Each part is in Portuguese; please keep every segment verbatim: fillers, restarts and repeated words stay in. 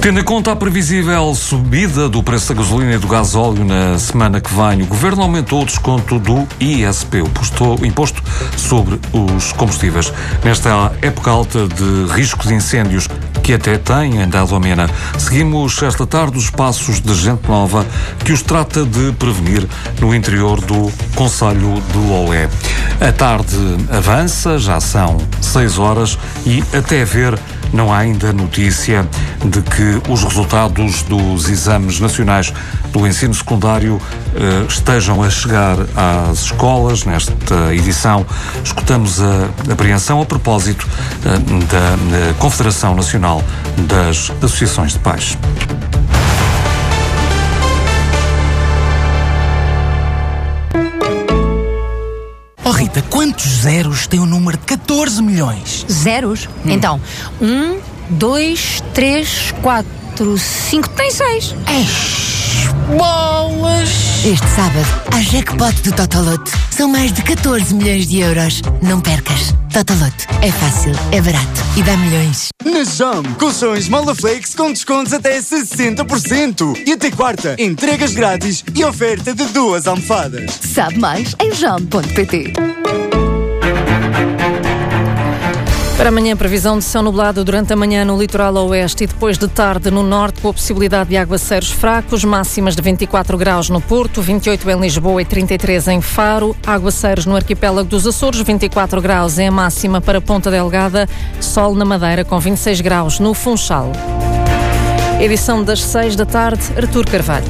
Tendo em conta a previsível subida do preço da gasolina e do gasóleo na semana que vem, o Governo aumentou o desconto do I S P, o imposto sobre os combustíveis. Nesta época alta de risco de incêndios, que até tem andado amena, seguimos esta tarde os passos de gente nova que os trata de prevenir no interior do concelho de Lolé. A tarde avança, já são seis horas e até ver não há ainda notícia de que os resultados dos exames nacionais do ensino secundário eh, estejam a chegar às escolas. Nesta edição escutamos a apreensão a propósito eh, da, da Confederação Nacional das Associações de Pais. Oh Rita, quantos zeros tem o número de catorze milhões? Zeros? Hum. Então, um, dois, três, quatro, cinco, tem seis. Eish, bolas! Este sábado, há jackpot do Totoloto. São mais de catorze milhões de euros. Não percas. Totoloto. É fácil, é barato e dá milhões. Na Jam, colchões Malaflex com descontos até sessenta por cento. E até quarta, entregas grátis e oferta de duas almofadas. Sabe mais em jam ponto pt. Para amanhã, previsão de céu nublado durante a manhã no litoral oeste e depois de tarde no norte, com a possibilidade de aguaceiros fracos, máximas de vinte e quatro graus no Porto, vinte e oito em Lisboa e trinta e três em Faro, aguaceiros no arquipélago dos Açores, vinte e quatro graus é a máxima para Ponta Delgada, sol na Madeira com vinte e seis graus no Funchal. Edição das seis da tarde, Artur Carvalho.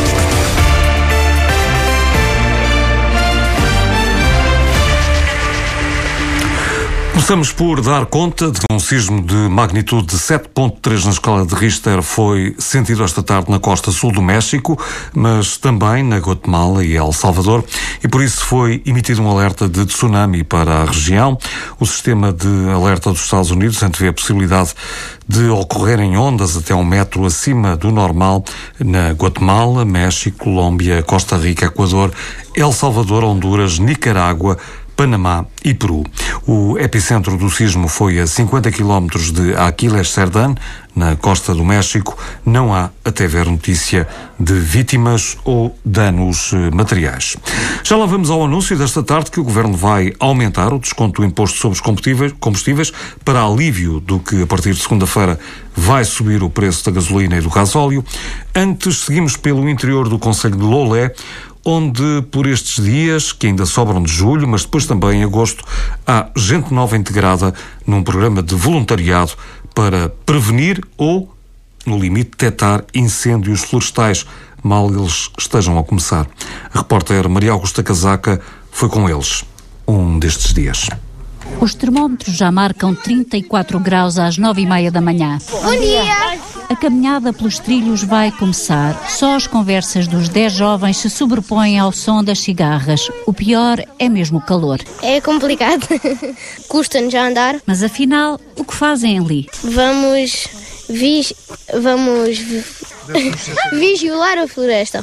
Começamos por dar conta de que um sismo de magnitude de sete ponto três na escala de Richter foi sentido esta tarde na costa sul do México, mas também na Guatemala e El Salvador, e por isso foi emitido um alerta de tsunami para a região. O sistema de alerta dos Estados Unidos antevê a possibilidade de ocorrerem ondas até um metro acima do normal na Guatemala, México, Colômbia, Costa Rica, Equador, El Salvador, Honduras, Nicarágua, Panamá e Peru. O epicentro do sismo foi a cinquenta quilómetros de Aquiles Cerdán, na costa do México. Não há até ver notícia de vítimas ou danos materiais. Já lá vamos ao anúncio desta tarde que o Governo vai aumentar o desconto do imposto sobre os combustíveis, combustíveis para alívio do que a partir de segunda-feira vai subir o preço da gasolina e do gasóleo. Antes, seguimos pelo interior do concelho de Lolé, onde por estes dias, que ainda sobram de julho, mas depois também em agosto, há gente nova integrada num programa de voluntariado para prevenir ou, no limite, detectar incêndios florestais, mal eles estejam a começar. A repórter Maria Augusta Casaca foi com eles um destes dias. Os termómetros já marcam trinta e quatro graus às nove e meia da manhã. Bom dia! A caminhada pelos trilhos vai começar. Só as conversas dos dez jovens se sobrepõem ao som das cigarras. O pior é mesmo o calor. É complicado. Custa-nos já andar. Mas afinal, o que fazem ali? Vamos... Vis, vamos... vigilar a floresta.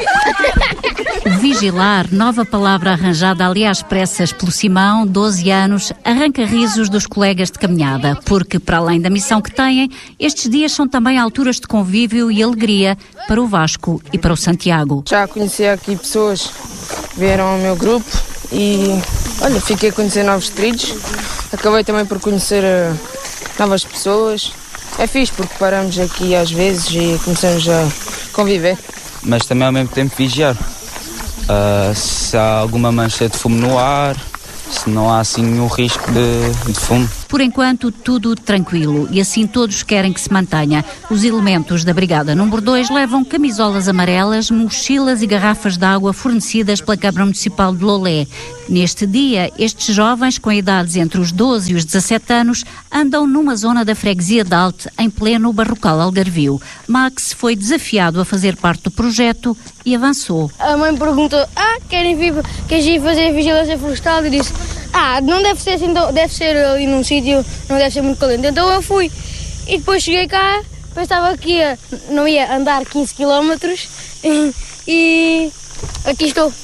Vigilar, nova palavra arranjada ali às pressas pelo Simão, doze anos, arranca risos dos colegas de caminhada, porque para além da missão que têm, estes dias são também alturas de convívio e alegria para o Vasco e para o Santiago. Já conheci aqui pessoas que vieram ao meu grupo e, olha, fiquei a conhecer novos trilhos, acabei também por conhecer uh, novas pessoas. É fixe porque paramos aqui às vezes e começamos a conviver. Mas também ao mesmo tempo vigiar. Uh, se há alguma mancha de fumo no ar, se não há assim nenhum risco de, de fumo. Por enquanto, tudo tranquilo e assim todos querem que se mantenha. Os elementos da Brigada número dois levam camisolas amarelas, mochilas e garrafas de água fornecidas pela Câmara Municipal de Lolé. Neste dia, estes jovens com idades entre os doze e os dezassete anos andam numa zona da freguesia de Alte, em pleno Barrocal Algarvio. Max foi desafiado a fazer parte do projeto e avançou. A mãe perguntou, ah, querem vir, queres ir fazer vigilância florestal? E disse, ah, não deve ser assim, deve ser ali num sítio, não deve ser muito calente. Então eu fui. E depois cheguei cá, pensava que ia, não ia andar quinze quilómetros e, e aqui estou.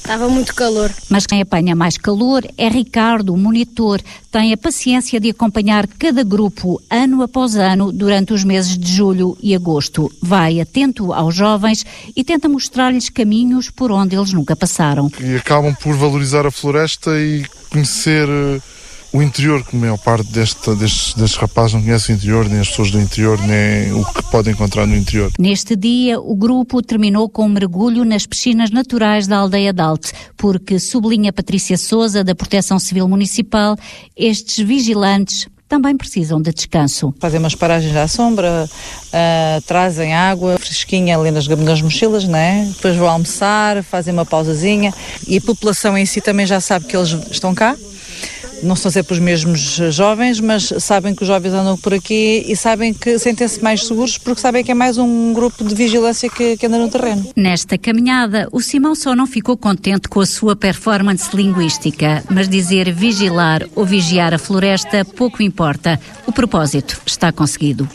Estava muito calor. Mas quem apanha mais calor é Ricardo, o monitor. Tem a paciência de acompanhar cada grupo ano após ano durante os meses de julho e agosto. Vai atento aos jovens e tenta mostrar-lhes caminhos por onde eles nunca passaram. E acabam por valorizar a floresta e conhecer o interior, que a maior parte deste, destes, destes rapazes não conhece o interior, nem as pessoas do interior, nem o que podem encontrar no interior. Neste dia, o grupo terminou com um mergulho nas piscinas naturais da aldeia de Alte, porque, sublinha Patrícia Sousa, da Proteção Civil Municipal, estes vigilantes também precisam de descanso. Fazem umas paragens à sombra, uh, trazem água fresquinha ali nas, nas mochilas, não é? Depois vão almoçar, fazem uma pausazinha e a população em si também já sabe que eles estão cá. Não são sempre os mesmos jovens, mas sabem que os jovens andam por aqui e sabem que sentem-se mais seguros porque sabem que é mais um grupo de vigilância que, que anda no terreno. Nesta caminhada, o Simão só não ficou contente com a sua performance linguística, mas dizer vigilar ou vigiar a floresta pouco importa. O propósito está conseguido.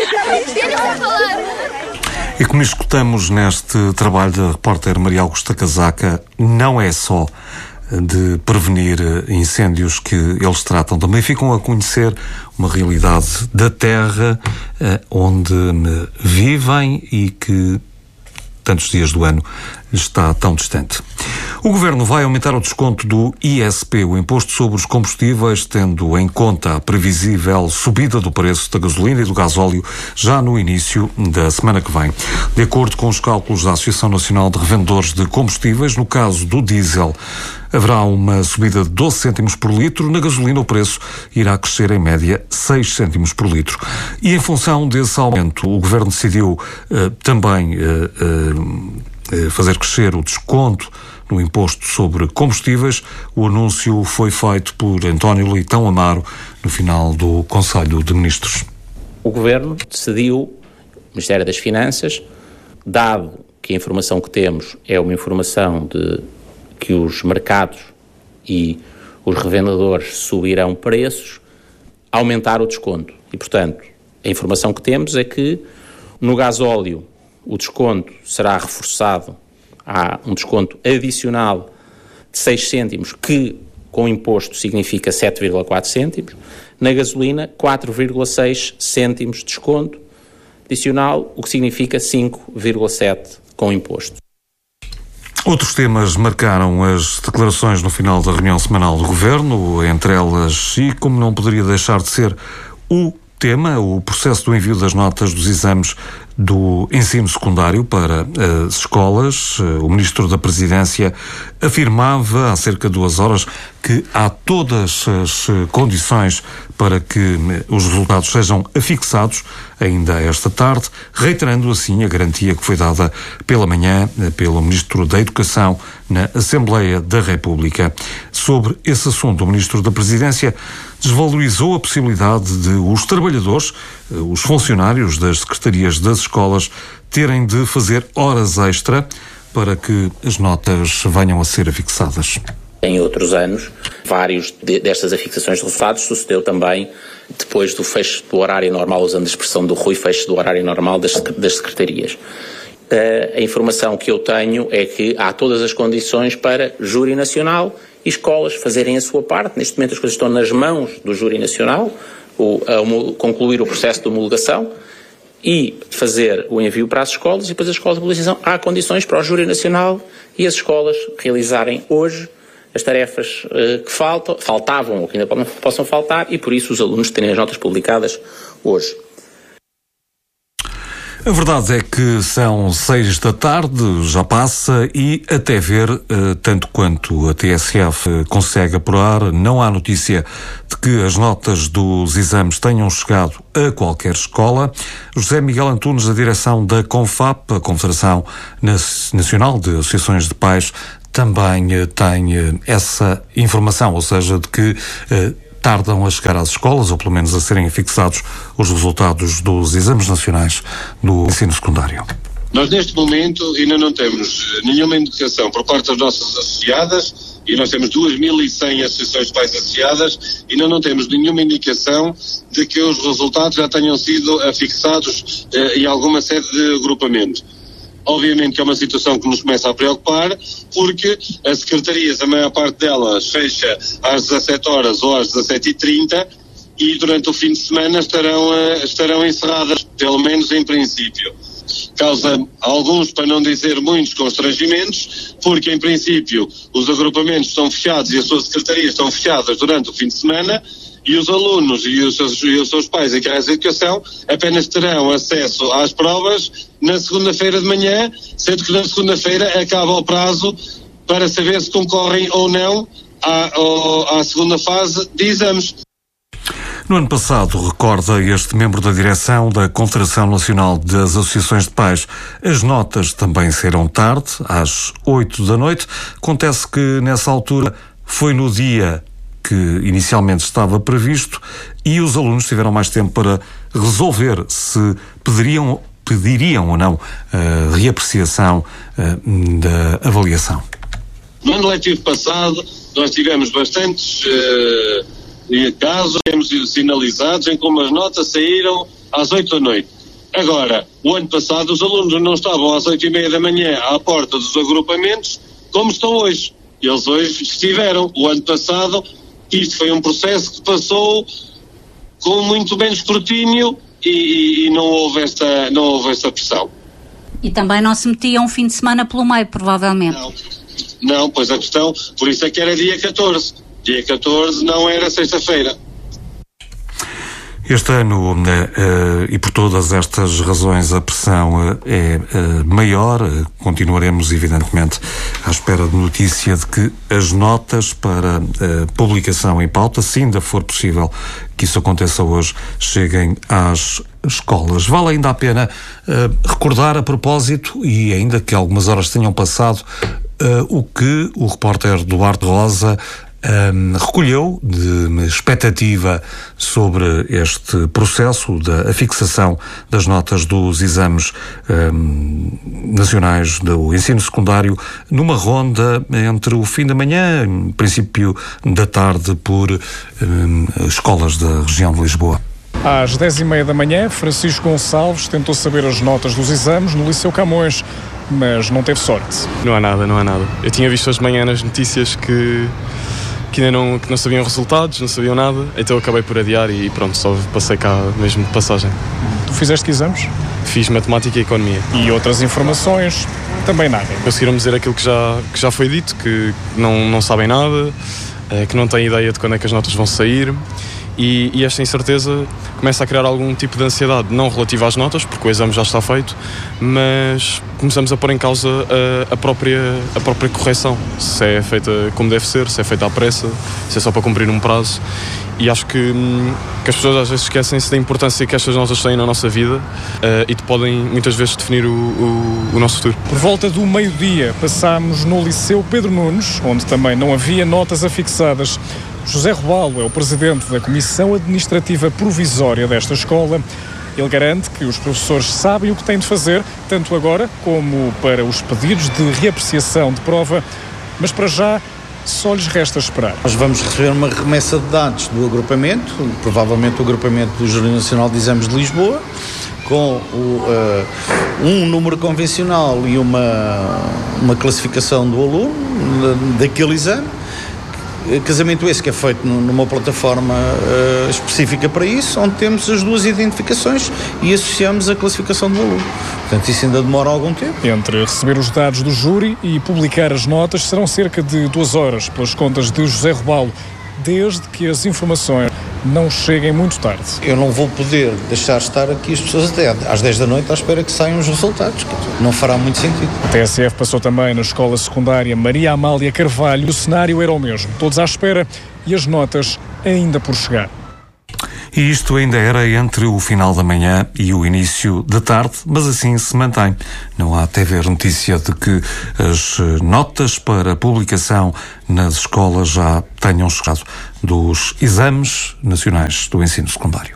E como escutamos neste trabalho da repórter Maria Augusta Casaca, não é só de prevenir incêndios que eles tratam, também ficam a conhecer uma realidade da terra eh, onde vivem e que tantos dias do ano está tão distante. O Governo vai aumentar o desconto do I S P, o Imposto sobre os Combustíveis, tendo em conta a previsível subida do preço da gasolina e do gasóleo já no início da semana que vem. De acordo com os cálculos da Associação Nacional de Revendedores de Combustíveis, no caso do diesel, haverá uma subida de doze cêntimos por litro. Na gasolina, o preço irá crescer em média seis cêntimos por litro. E em função desse aumento, o Governo decidiu uh, também uh, uh, fazer crescer o desconto no imposto sobre combustíveis. O anúncio foi feito por António Leitão Amaro no final do Conselho de Ministros. O Governo decidiu, o Ministério das Finanças, dado que a informação que temos é uma informação de que os mercados e os revendedores subirão preços, aumentar o desconto. E, portanto, a informação que temos é que no gasóleo o desconto será reforçado. Há um desconto adicional de seis cêntimos, que com imposto significa sete vírgula quatro cêntimos. Na gasolina, quatro vírgula seis cêntimos de desconto adicional, o que significa cinco vírgula sete com imposto. Outros temas marcaram as declarações no final da reunião semanal do Governo, entre elas, e como não poderia deixar de ser, o tema, o processo do envio das notas dos exames do ensino secundário para as escolas. O Ministro da Presidência afirmava há cerca de duas horas que há todas as condições para que os resultados sejam afixados ainda esta tarde, reiterando assim a garantia que foi dada pela manhã pelo Ministro da Educação na Assembleia da República. Sobre esse assunto, o Ministro da Presidência desvalorizou a possibilidade de os trabalhadores, os funcionários das secretarias das escolas, terem de fazer horas extra para que as notas venham a ser afixadas. Em outros anos, vários de, destas afixações de resultados sucedeu também depois do fecho do horário normal, usando a expressão do Rui, fecho do horário normal das, das secretarias. Uh, a informação que eu tenho é que há todas as condições para Júri Nacional e escolas fazerem a sua parte. Neste momento as coisas estão nas mãos do Júri Nacional, o, a, concluir o processo de homologação e fazer o envio para as escolas, e depois as escolas de publicação. Há condições para o Júri Nacional e as escolas realizarem hoje as tarefas uh, que faltam, faltavam ou que ainda possam faltar, e por isso os alunos terem as notas publicadas hoje. A verdade é que são seis da tarde, já passa, e até ver, uh, tanto quanto a T S F consegue apurar, não há notícia de que as notas dos exames tenham chegado a qualquer escola. José Miguel Antunes, da direção da CONFAP, a Confederação Nacional de Associações de Pais, também uh, tem uh, essa informação, ou seja, de que uh, tardam a chegar às escolas, ou pelo menos a serem fixados os resultados dos exames nacionais do ensino secundário. Nós neste momento ainda não temos nenhuma indicação por parte das nossas associadas, e nós temos duas mil e cem associações de pais associadas, e ainda não temos nenhuma indicação de que os resultados já tenham sido afixados eh, em alguma sede de agrupamento. Obviamente que é uma situação que nos começa a preocupar, porque as secretarias, a maior parte delas, fecha às dezassete horas ou às dezassete e trinta e durante o fim de semana estarão, uh, estarão encerradas, pelo menos em princípio. Causa alguns, para não dizer muitos, constrangimentos, porque em princípio os agrupamentos estão fechados e as suas secretarias estão fechadas durante o fim de semana, e os alunos e os seus, e os seus pais encarregados de educação apenas terão acesso às provas na segunda-feira de manhã, sendo que na segunda-feira acaba o prazo para saber se concorrem ou não à, à segunda fase de exames. No ano passado, recorda este membro da direção da Confederação Nacional das Associações de Pais, as notas também saíram tarde, às oito da noite. Acontece que nessa altura foi no dia que inicialmente estava previsto e os alunos tiveram mais tempo para resolver se pediriam, pediriam ou não a reapreciação uh, da avaliação. No ano letivo passado, nós tivemos bastantes uh, casos, temos sinalizados em como as notas saíram às oito da noite. Agora, o ano passado os alunos não estavam às oito e meia da manhã à porta dos agrupamentos como estão hoje. Eles hoje estiveram. O ano passado isto foi um processo que passou com muito menos escrutínio e, e não houve esta, não houve esta pressão. E também não se metia um fim de semana pelo meio, provavelmente. Não, não, pois a questão, por isso é que era dia catorze. Dia catorze não era sexta-feira. Este ano, uh, e por todas estas razões, a pressão uh, é uh, maior. Uh, continuaremos, evidentemente, à espera de notícia de que as notas para uh, publicação em pauta, se ainda for possível que isso aconteça hoje, cheguem às escolas. Vale ainda a pena uh, recordar a propósito, e ainda que algumas horas tenham passado, uh, o que o repórter Duarte Rosa Um, recolheu de expectativa sobre este processo da fixação das notas dos exames um, nacionais do ensino secundário numa ronda entre o fim da manhã e princípio da tarde por um, escolas da região de Lisboa. Às dez e meia da manhã, Francisco Gonçalves tentou saber as notas dos exames no Liceu Camões, mas não teve sorte. Não há nada, não há nada. Eu tinha visto hoje de manhã nas notícias que que ainda não, que não sabiam resultados, não sabiam nada, então acabei por adiar e pronto, só passei cá mesmo de passagem. Tu fizeste que exames? Fiz Matemática e Economia. E outras informações? Também nada. Conseguiram dizer aquilo que já, que já foi dito, que não, não sabem nada, que não têm ideia de quando é que as notas vão sair. E, e esta incerteza começa a criar algum tipo de ansiedade, não relativa às notas, porque o exame já está feito, mas começamos a pôr em causa a, a, própria, a própria correção, se é feita como deve ser, se é feita à pressa, se é só para cumprir um prazo. E acho que, que as pessoas às vezes esquecem-se da importância que estas notas têm na nossa vida uh, e podem muitas vezes definir o, o, o nosso futuro. Por volta do meio-dia passámos no Liceu Pedro Nunes, onde também não havia notas afixadas. José Robalo é o presidente da Comissão Administrativa Provisória desta escola. Ele garante que os professores sabem o que têm de fazer, tanto agora como para os pedidos de reapreciação de prova, mas para já só lhes resta esperar. Nós vamos receber uma remessa de dados do agrupamento, provavelmente o agrupamento do Júri Nacional de Exames de Lisboa, com o, uh, um número convencional e uma, uma classificação do aluno daquele exame. Casamento esse que é feito numa plataforma uh, específica para isso, onde temos as duas identificações e associamos a classificação do aluno. Portanto, isso ainda demora algum tempo. Entre receber os dados do júri e publicar as notas serão cerca de duas horas, pelas contas de José Robalo, desde que as informações não cheguem muito tarde. Eu não vou poder deixar estar aqui as pessoas até às dez da noite à espera que saiam os resultados. Não fará muito sentido. A T S F passou também na escola secundária Maria Amália Carvalho. O cenário era o mesmo. Todos à espera e as notas ainda por chegar. E isto ainda era entre o final da manhã e o início da tarde, mas assim se mantém. Não há até ver notícia de que as notas para publicação nas escolas já tenham chegado dos exames nacionais do ensino secundário.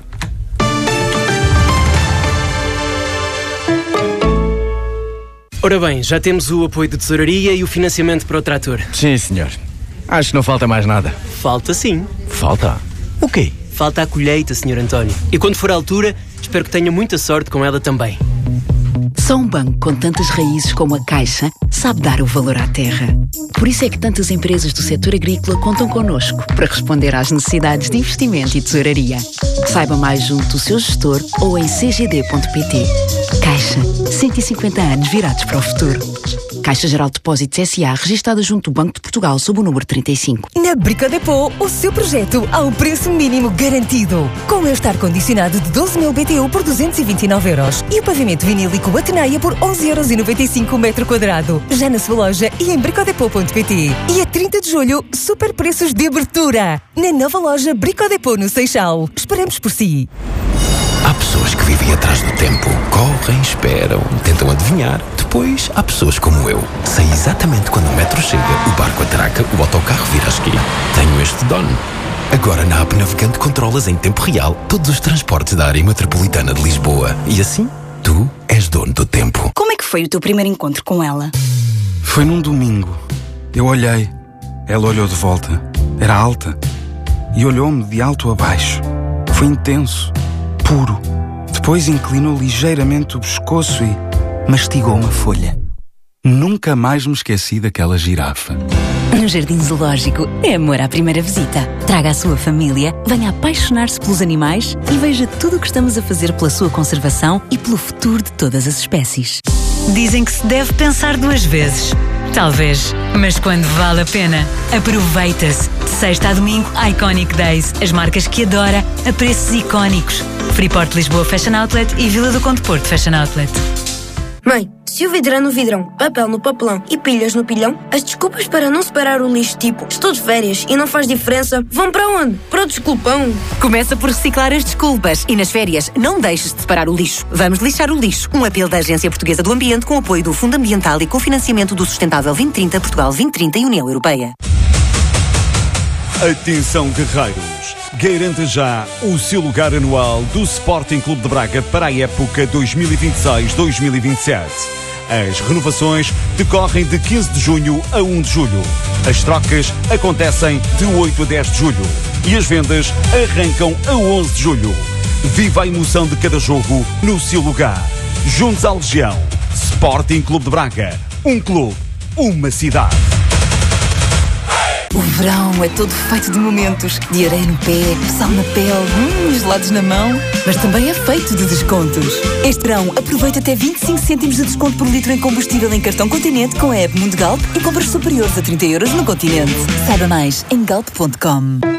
Ora bem, já temos o apoio de tesouraria e o financiamento para o trator. Sim, senhor. Acho que não falta mais nada. Falta sim. Falta? O quê? Falta a colheita, senhor António. E quando for a altura, espero que tenha muita sorte com ela também. Só um banco com tantas raízes como a Caixa sabe dar o valor à terra. Por isso é que tantas empresas do setor agrícola contam connosco para responder às necessidades de investimento e tesouraria. Saiba mais junto do seu gestor ou em c g d ponto p t. Caixa, cento e cinquenta anos virados para o futuro. Caixa Geral de Depósitos S A, registada junto do Banco de Portugal sob o número trinta e cinco. Na Brico Depot, o seu projeto ao preço mínimo garantido. Com o este ar-condicionado de doze mil B T U por duzentos e vinte e nove euros e o pavimento vinílico Ateneia por onze euros e noventa e cinco o metro quadrado. Já na sua loja e em bricodepot ponto p t. E a trinta de julho, super preços de abertura. Na nova loja Brico Depot no Seixal. Esperamos por si. Há pessoas que vivem atrás do tempo, correm, esperam, tentam adivinhar. Depois há pessoas como eu. Sei exatamente quando o metro chega, o barco atraca, o autocarro vira à esquina. Tenho este dono. Agora na app Navegante controlas em tempo real todos os transportes da área metropolitana de Lisboa. E assim, tu és dono do tempo. Como é que foi o teu primeiro encontro com ela? Foi num domingo. Eu olhei. Ela olhou de volta. Era alta. E olhou-me de alto a baixo. Foi intenso. Puro. Depois inclinou ligeiramente o pescoço e mastigou uma folha. Nunca mais me esqueci daquela girafa. No Jardim Zoológico é amor à primeira visita. Traga a sua família, venha apaixonar-se pelos animais e veja tudo o que estamos a fazer pela sua conservação e pelo futuro de todas as espécies. Dizem que se deve pensar duas vezes. Talvez, mas quando vale a pena, aproveita-se. De sexta a domingo, Iconic Days. As marcas que adora a preços icónicos. Freeport Lisboa Fashion Outlet e Vila do Conde Porto Fashion Outlet. Mãe, se o vidro é no vidrão, papel no papelão e pilhas no pilhão, as desculpas para não separar o lixo tipo estou de férias e não faz diferença vão para onde? Para o desculpão. Começa por reciclar as desculpas e nas férias não deixes de separar o lixo. Vamos lixar o lixo. Um apelo da Agência Portuguesa do Ambiente com apoio do Fundo Ambiental e cofinanciamento do Sustentável vinte trinta, Portugal vinte trinta e União Europeia. Atenção, guerreiros! Garanta já o seu lugar anual do Sporting Clube de Braga para a época dois mil e vinte e seis dois mil e vinte e sete. As renovações decorrem de quinze de junho a um de julho. As trocas acontecem de oito a dez de julho. E as vendas arrancam a onze de julho. Viva a emoção de cada jogo no seu lugar. Juntos à Legião. Sporting Clube de Braga. Um clube, uma cidade. O verão é todo feito de momentos, de areia no pé, sal na pele, hum, gelados na mão, mas também é feito de descontos. Este verão, aproveita até vinte e cinco cêntimos de desconto por litro em combustível em cartão Continente com a app Mundo Galp e compras superiores a trinta euros no Continente. Saiba mais em galp ponto com.